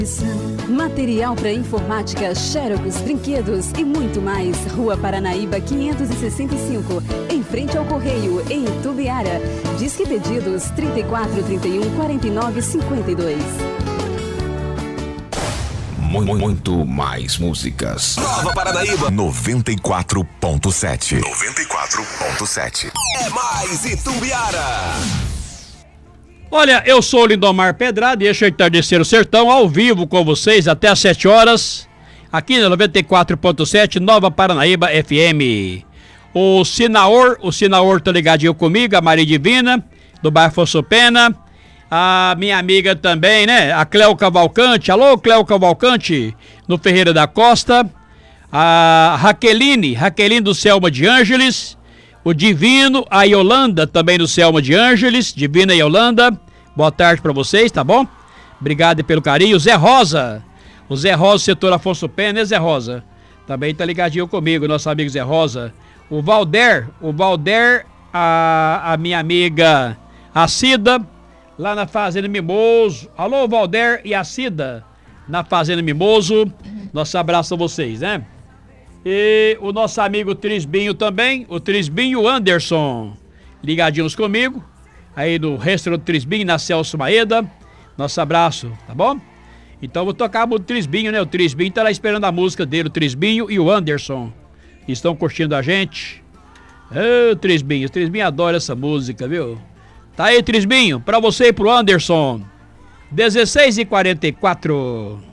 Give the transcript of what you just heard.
Material para informática, Xerox, brinquedos e muito mais. Rua Paranaíba 565, em frente ao Correio, em Itumbiara. Disque pedidos 3431 4952. Muito mais músicas. Nova Paranaíba 94.7. 94.7. É mais Itumbiara. Olha, eu sou o Lindomar Pedrada e este é o Entardecer o Sertão, ao vivo com vocês até às 7 horas, aqui na 94.7, Nova Paranaíba FM. O Sinaor tá ligadinho comigo, a Maria Divina, do bairro Afonso Pena, a minha amiga também, né, a Cléo Cavalcante, alô Cléo Cavalcante, no Ferreira da Costa, a Raqueline do Selma de Ângeles, o Divino, a Yolanda também do Selma de Ângeles, Divina e Yolanda, boa tarde pra vocês, tá bom? Obrigado pelo carinho. O Zé Rosa, setor Afonso Pena, né, Zé Rosa? Também tá ligadinho comigo, nosso amigo Zé Rosa. O Valder, a minha amiga, a Cida, lá na Fazenda Mimoso. Alô, Valder e a Cida, na Fazenda Mimoso. Nosso abraço a vocês, né? E o nosso amigo Trisbinho também, o Trisbinho Anderson, ligadinhos comigo, aí do restaurante Trisbinho, na Celso Maeda. Nosso abraço, tá bom? Então vou tocar o Trisbinho, né? O Trisbinho tá lá esperando a música dele, o Trisbinho e o Anderson. Estão curtindo a gente. Ô, Trisbinho, o Trisbinho adora essa música, viu? Tá aí, Trisbinho, pra você e pro Anderson. 16h44.